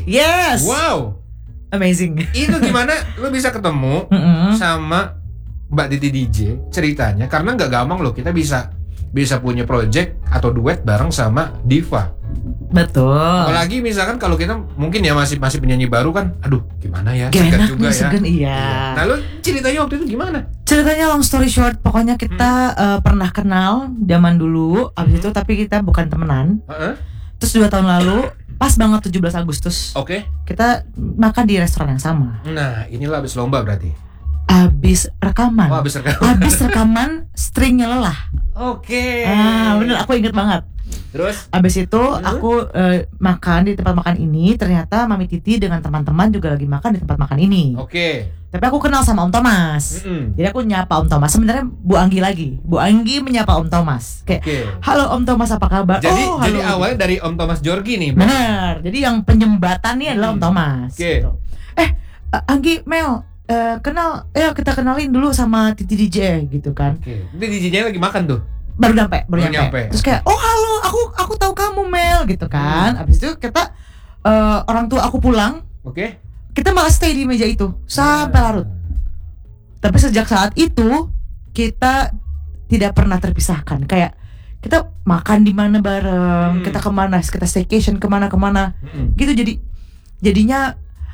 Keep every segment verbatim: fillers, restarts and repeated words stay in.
Yes. Wow. Amazing. Itu gimana lu bisa ketemu sama Mbak Titi D J ceritanya? Karena nggak gampang loh kita bisa bisa punya project atau duet bareng sama diva. Betul. Apalagi misalkan kalau kita mungkin ya masih masih penyanyi baru kan, aduh gimana ya? Gak Segan enak juga nih, ya. segan, iya. Nah lu ceritanya waktu itu gimana? Ceritanya long story short, pokoknya kita hmm. uh, pernah kenal zaman dulu, abis hmm. itu tapi kita bukan temenan. Uh-uh. Terus dua tahun lalu, pas banget tujuh belas Agustus. Oke. Okay. Kita makan di restoran yang sama. Nah, inilah abis lomba berarti. Abis rekaman. Oh, abis rekaman. Abis rekaman, stringnya lelah. Oke. Okay. Ah, bener, aku inget banget. Terus? Abis itu hmm? aku uh, makan di tempat makan ini. Ternyata Mami Titi dengan teman-teman juga lagi makan di tempat makan ini. Oke. Okay. Tapi aku kenal sama Om Thomas. Mm-mm. Jadi aku nyapa Om Thomas. Sebenarnya Bu Anggi lagi. Bu Anggi menyapa Om Thomas. Kayak, okay. Halo Om Thomas, apa kabar? Jadi, oh, jadi halo. awalnya dari Om Thomas Jorgi nih. Benar. Jadi yang penyembatan nih adalah Om Thomas. Oke. Okay. Gitu. Eh, uh, Anggi, Mel, uh, kenal. Eh, kita kenalin dulu sama Titi D J gitu kan. Oke. Okay. Ini D J-nya lagi makan tuh. Baru nyampe, baru, baru nyampe. nyampe. Terus kayak, oh halo, aku aku tahu kamu Mel gitu kan. Hmm. Abis itu kita uh, orang tua aku pulang. Oke. Okay. Kita malah stay di meja itu sampai larut. Tapi sejak saat itu kita tidak pernah terpisahkan. Kayak kita makan di mana bareng, hmm. kita kemana, kita staycation kemana-kemana, hmm. gitu. Jadi jadinya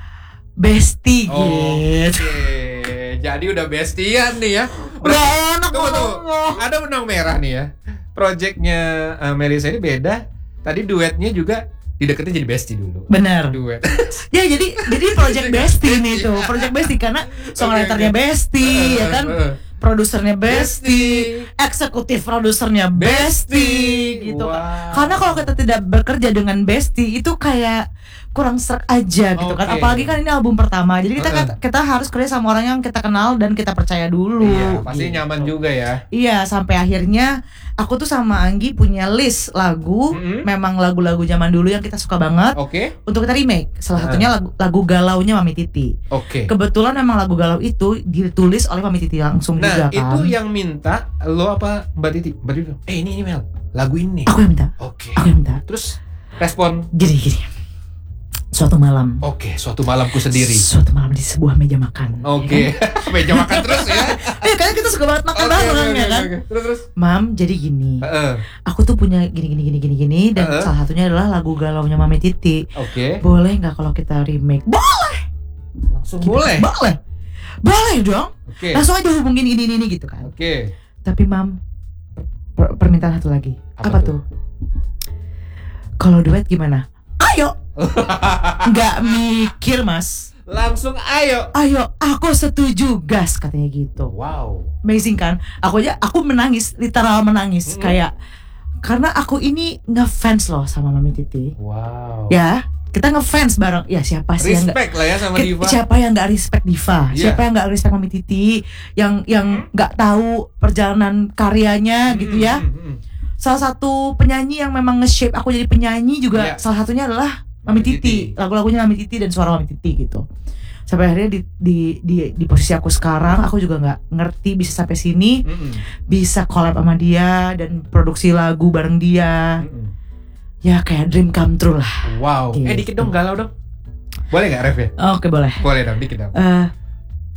bestie oh, gitu. Okay. Jadi udah bestian nih ya. Udah enak tuh, tuh. Ada benang merah nih ya. Projectnya uh, Melisa ini beda. Tadi duetnya juga dideketin jadi bestie dulu. Benar. Duet. Ya jadi jadi project bestie nih tuh. Project bestie karena songwriternya bestie, ya kan? Produsernya bestie, eksekutif produsernya bestie, gitu. Wow. Karena kalau kita tidak bekerja dengan bestie itu kayak kurang serak aja gitu okay. kan. Apalagi kan ini album pertama. Jadi kita uh. kita harus kerja sama orang yang kita kenal dan kita percaya dulu. Iya, pasti gitu. Nyaman juga ya. Iya, sampai akhirnya aku tuh sama Anggi punya list lagu, mm-hmm. memang lagu-lagu zaman dulu yang kita suka banget. Oke. Okay. Untuk kita remake. Salah satunya lagu, lagu galaunya Mami Titi. Oke. Okay. Kebetulan memang lagu galau itu ditulis oleh Mami Titi langsung nah, juga kan. Nah, itu yang minta lo apa Mbak Titi? Mbak Titi. Eh ini ini Mel, lagu ini. Aku yang minta. Oke. Okay. Aku yang minta. Terus respon gini gini. Suatu malam. Oke, okay, suatu malamku sendiri. Suatu malam di sebuah meja makan. Oke. Okay. Ya kan? Meja makan terus ya. Eh, karena kita suka banget makan okay, bareng okay, ya kan. Okay, okay. Terus terus. Mam, jadi gini. Uh-uh. Aku tuh punya gini gini gini gini gini dan uh-uh. salah satunya adalah lagu galaunya Mami Titi. Oke. Okay. Boleh enggak kalau kita remake? Boleh. Langsung gitu. Boleh. Boleh. Boleh dong. Oke. Okay. Langsung aja hubungin ini ini gitu kan. Oke. Okay. Tapi Mam, per- permintaan satu lagi. Apa, Apa tuh? tuh? Kalau duet gimana? Ayo. Nggak mikir mas, langsung ayo. Ayo, aku setuju gas katanya gitu. Wow. Amazing kan? Aku aja aku menangis, literal menangis mm-hmm. kayak karena aku ini ngefans loh sama Mami Titi. Wow. Ya, kita ngefans bareng. Ya siapa sih yang respect lah ya sama Diva. Siapa yang nggak respect Diva? Yeah. Siapa yang nggak respect Mami Titi? Yang yang nggak tahu perjalanan karyanya mm-hmm. gitu ya? Mm-hmm. Salah satu penyanyi yang memang nge-shape aku jadi penyanyi juga yeah. salah satunya adalah Mami, Mami Titi. Titi. Lagu-lagunya Mami Titi dan suara Mami Titi gitu. Sampai akhirnya di di di, di posisi aku sekarang, aku juga nggak ngerti bisa sampai sini, mm-hmm. bisa collab sama dia dan produksi lagu bareng dia. Mm-hmm. Ya kayak dream come true lah. Wow. Gitu. Eh dikit dong galau dong. Boleh nggak ref ya? Oke boleh. Boleh dong dikit dong. Uh,